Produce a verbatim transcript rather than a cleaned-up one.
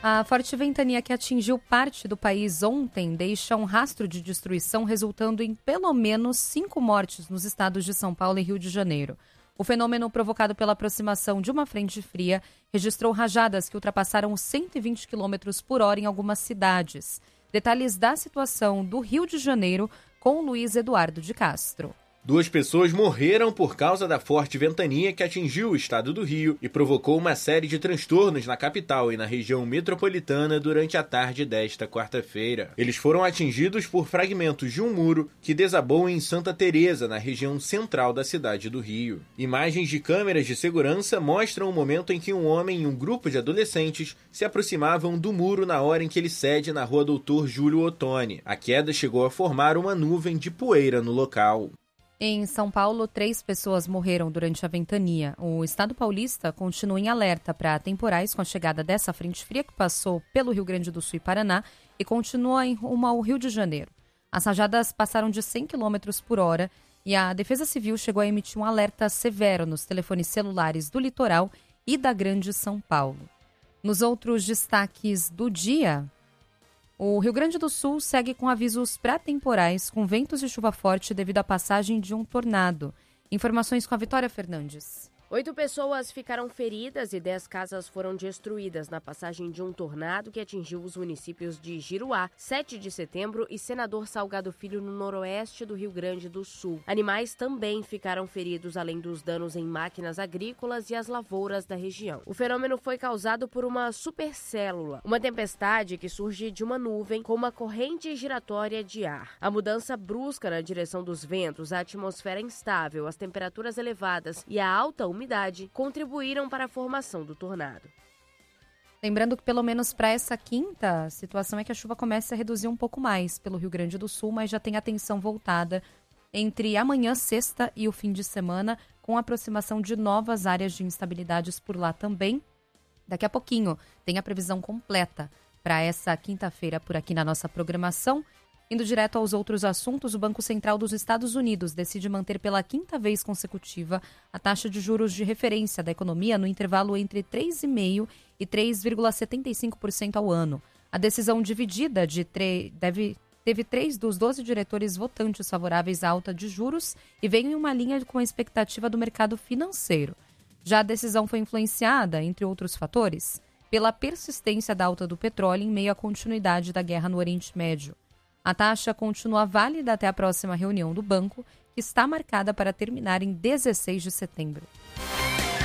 A forte ventania que atingiu parte do país ontem deixa um rastro de destruição, resultando em pelo menos cinco mortes nos estados de São Paulo e Rio de Janeiro. O fenômeno, provocado pela aproximação de uma frente fria, registrou rajadas que ultrapassaram os cento e vinte quilômetros por hora em algumas cidades. Detalhes da situação do Rio de Janeiro com Luiz Eduardo de Castro. Duas pessoas morreram por causa da forte ventania que atingiu o estado do Rio e provocou uma série de transtornos na capital e na região metropolitana durante a tarde desta quarta-feira. Eles foram atingidos por fragmentos de um muro que desabou em Santa Teresa, na região central da cidade do Rio. Imagens de câmeras de segurança mostram o momento em que um homem e um grupo de adolescentes se aproximavam do muro na hora em que ele cede na rua Doutor Júlio Ottoni. A queda chegou a formar uma nuvem de poeira no local. Em São Paulo, três pessoas morreram durante a ventania. O estado paulista continua em alerta para temporais com a chegada dessa frente fria que passou pelo Rio Grande do Sul e Paraná e continua em rumo ao Rio de Janeiro. As rajadas passaram de cem quilômetros por hora e a Defesa Civil chegou a emitir um alerta severo nos telefones celulares do litoral e da Grande São Paulo. Nos outros destaques do dia, o Rio Grande do Sul segue com avisos pré-temporais com ventos e chuva forte devido à passagem de um tornado. Informações com a Vitória Fernandes. Oito pessoas ficaram feridas e dez casas foram destruídas na passagem de um tornado que atingiu os municípios de Giruá, sete de setembro e Senador Salgado Filho, no noroeste do Rio Grande do Sul. Animais também ficaram feridos, além dos danos em máquinas agrícolas e as lavouras da região. O fenômeno foi causado por uma supercélula, uma tempestade que surge de uma nuvem com uma corrente giratória de ar. A mudança brusca na direção dos ventos, a atmosfera instável, as temperaturas elevadas e a alta umidade contribuíram para a formação do tornado. Lembrando que pelo menos para essa quinta, a situação é que a chuva começa a reduzir um pouco mais pelo Rio Grande do Sul, mas já tem atenção voltada entre amanhã, sexta e o fim de semana, com a aproximação de novas áreas de instabilidades por lá também. Daqui a pouquinho tem a previsão completa para essa quinta-feira por aqui na nossa programação. Indo direto aos outros assuntos, o Banco Central dos Estados Unidos decide manter pela quinta vez consecutiva a taxa de juros de referência da economia no intervalo entre três vírgula cinco por cento e três vírgula setenta e cinco por cento ao ano. A decisão dividida de tre... deve... teve três dos doze diretores votantes favoráveis à alta de juros e veio em uma linha com a expectativa do mercado financeiro. Já a decisão foi influenciada, entre outros fatores, pela persistência da alta do petróleo em meio à continuidade da guerra no Oriente Médio. A taxa continua válida até a próxima reunião do banco, que está marcada para terminar em dezesseis de setembro.